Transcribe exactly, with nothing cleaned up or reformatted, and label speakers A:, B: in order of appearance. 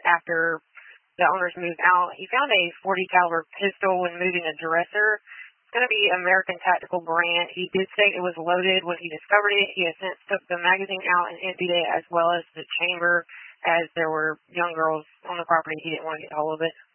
A: after the owners moved out. He found a forty caliber pistol when moving a dresser. It's going to be American Tactical brand. He did say it was loaded when he discovered it. He has since took the magazine out and emptied it, as well as the chamber, as there were young girls on the property. He didn't want to get a hold of it.